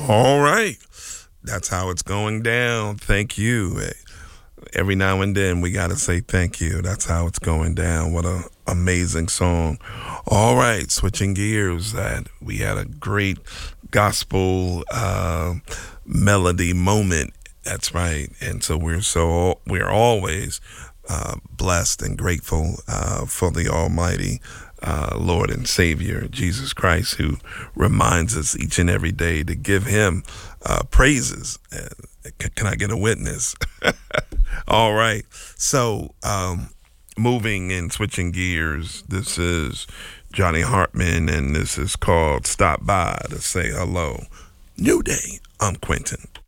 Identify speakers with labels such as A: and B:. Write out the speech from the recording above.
A: All right. That's how it's going down. Thank you. Every now and then we got to say thank you. That's how it's going down. What a amazing song. All right, switching gears. We had a great gospel melody moment. That's right. And so we're always blessed and grateful for the Almighty Lord and Savior Jesus Christ, who reminds us each and every day to give Him praises. Can I get a witness? All right. So, moving and switching gears, this is Johnny Hartman, and this is called Stop By to Say Hello. New Day. I'm Quentin.